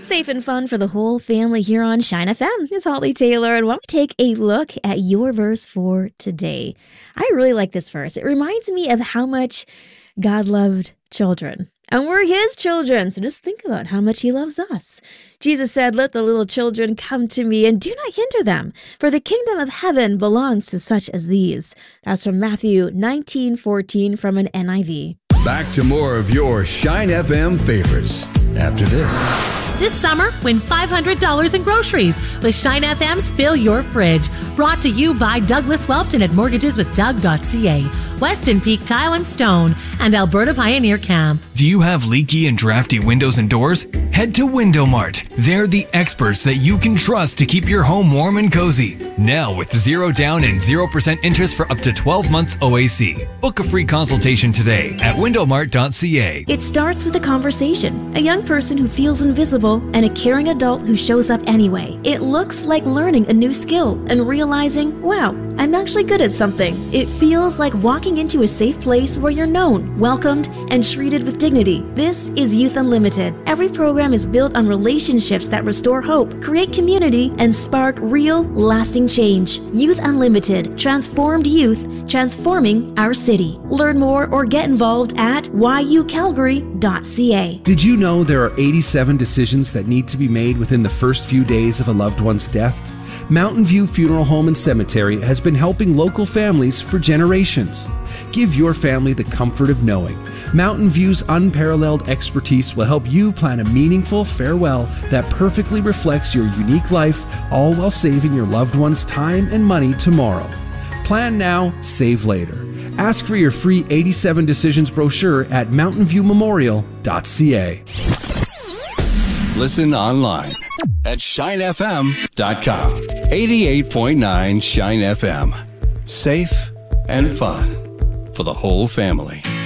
Safe and fun for the whole family here on Shine FM. It's Holly Taylor, and I want to take a look at your verse for today. I really like this verse. It reminds me of how much God loved children. And we're his children, so just think about how much he loves us. Jesus said, "Let the little children come to me, and do not hinder them, for the kingdom of heaven belongs to such as these." That's from Matthew 19:14 from an NIV. Back to more of your Shine FM favorites after this. This summer, win $500 in groceries with Shine FM's Fill Your Fridge. Brought to you by Douglas Welpton at mortgageswithdug.ca, Weston Peak Tile and Stone, and Alberta Pioneer Camp. Do you have leaky and drafty windows and doors? Head to Window Mart. They're the experts that you can trust to keep your home warm and cozy. Now with 0 down and 0% interest for up to 12 months OAC. Book a free consultation today at windowmart.ca. It starts with a conversation, a young person who feels invisible, and a caring adult who shows up anyway. It looks like learning a new skill and realizing, wow, I'm actually good at something. It feels like walking into a safe place where you're known, welcomed, and treated with dignity. This is Youth Unlimited. Every program is built on relationships that restore hope, create community, and spark real, lasting change. Youth Unlimited, transformed youth, transforming our city. Learn more or get involved at yucalgary.ca. Did you know there are 87 decisions that need to be made within the first few days of a loved one's death? Mountain View Funeral Home and Cemetery has been helping local families for generations. Give your family the comfort of knowing Mountain View's unparalleled expertise will help you plan a meaningful farewell that perfectly reflects your unique life, all while saving your loved one's time and money tomorrow. Plan now, save later. Ask for your free 87 Decisions brochure at mountainviewmemorial.ca. Listen online at shinefm.com. 88.9 Shine FM. Safe and fun for the whole family.